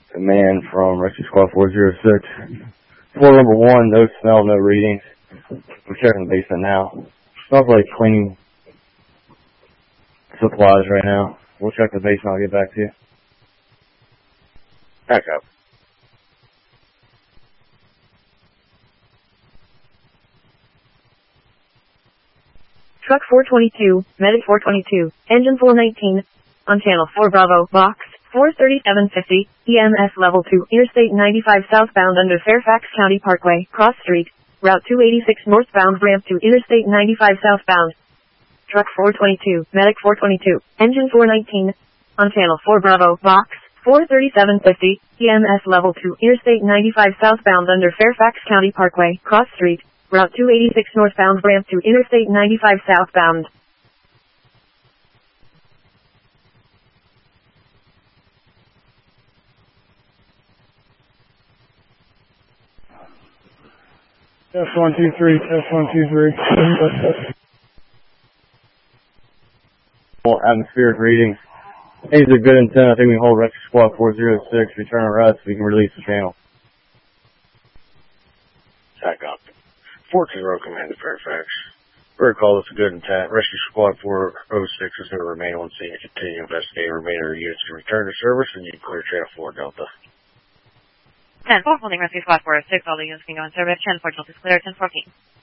Command from Rescue Squad 406. Floor number 1, no smell, no readings. We're checking the basement now. Smells like cleaning supplies right now. We'll check the basement, I'll get back to you. Back up. Truck 422, Medic 422, Engine 419, on Channel 4 Bravo, Box 43750, EMS Level 2, Interstate 95 southbound under Fairfax County Parkway, Cross Street, Route 286 northbound ramp to Interstate 95 southbound. Truck 422, Medic 422, Engine 419, on Channel 4 Bravo, Box 43750, EMS Level 2, Interstate 95 southbound under Fairfax County Parkway, Cross Street, Route 286 northbound ramp to Interstate 95 southbound. Test 1, 2, 3, test 1, 2, 3. Well, atmospheric readings. Things are good intent. I think we can hold Rescue Squad 406. Return arrest. We can release the channel. Back up. 4-0 Command to Fairfax. We're call this a good intent. Rescue Squad 406 is going to remain on scene and continue investigating. Remainder units can return to service and you can clear Channel 4 Delta. 10-4, holding Rescue Squad 406. All the units can go in service. 10-4 Delta is clear. 10-14.